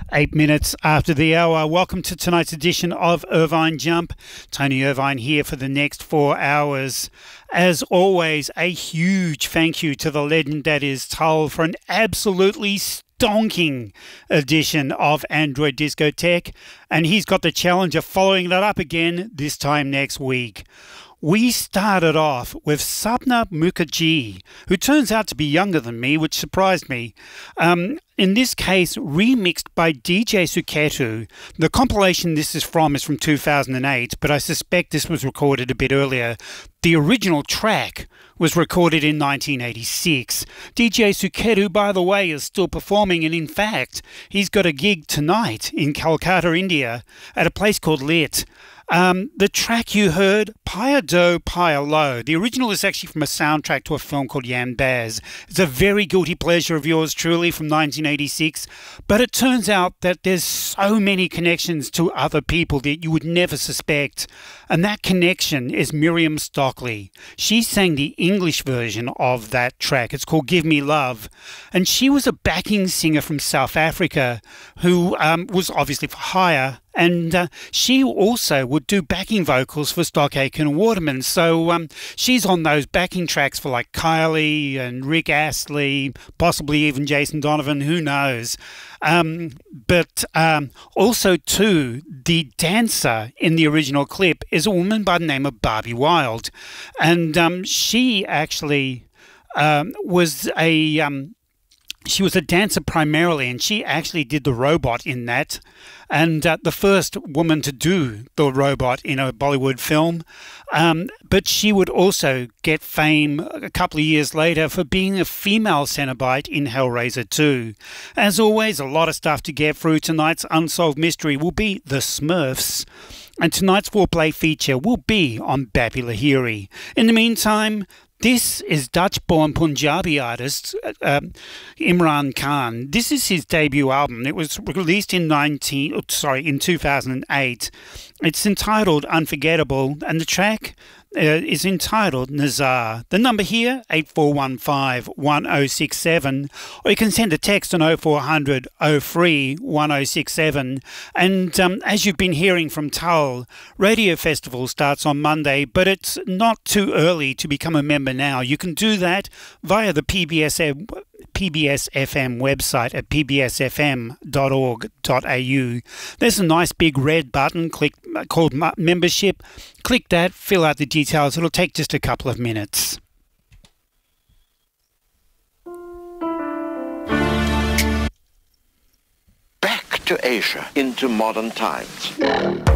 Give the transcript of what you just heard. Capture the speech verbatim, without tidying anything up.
Eight minutes after the hour. Welcome to tonight's edition of Irvine Jump. Tony Irvine here for the next four hours. As always, a huge thank you to the legend that is Tull for an absolutely stonking edition of Android Discotheque. And he's got the challenge of following that up again this time next week. We started off with Sapna Mukherjee, who turns out to be younger than me, which surprised me. Um, in this case, remixed by D J Suketu. The compilation this is from is from two thousand eight, but I suspect this was recorded a bit earlier. The original track was recorded in nineteen eighty-six. D J Suketu, by the way, is still performing, and in fact, he's got a gig tonight in Calcutta, India, at a place called Lit. Um, the track you heard, Paya Do, Paya Lo. The original is actually from a soundtrack to a film called Yam Baz. It's a very guilty pleasure of yours truly from nineteen eighty-six. But it turns out that there's so many connections to other people that you would never suspect. And that connection is Miriam Stockley. She sang the English version of that track. It's called Give Me Love. And she was a backing singer from South Africa who um, was obviously for hire. And uh, she also would do backing vocals for Stock Aitken and Waterman. So um, she's on those backing tracks for like Kylie and Rick Astley, possibly even Jason Donovan, who knows. Um, but um, also, too, the dancer in the original clip is a woman by the name of Barbie Wild. And um, she actually um, was a... Um, She was a dancer primarily, and she actually did the robot in that, and uh, the first woman to do the robot in a Bollywood film. Um, but she would also get fame a couple of years later for being a female Cenobite in Hellraiser two. As always, a lot of stuff to get through. Tonight's Unsolved Mystery will be The Smurfs, and tonight's foreplay feature will be on Bappi Lahiri. In the meantime, this is Dutch-born Punjabi artist uh, Imran Khan. This is his debut album. It was released in nineteen, oh, sorry, in two thousand eight. It's entitled Unforgettable, and the track uh, is entitled Nazar. The number here, eight four one five, one oh six seven, or you can send a text on oh four hundred, oh three, one oh six seven. And um, as you've been hearing from Tull, Radio Festival starts on Monday, but it's not too early to become a member now. You can do that via the P B S P B S F M website at p b s f m dot org dot a u. There's a nice big red button click, called Membership. Click that, fill out the details. It'll take just a couple of minutes. Back to Asia into modern times.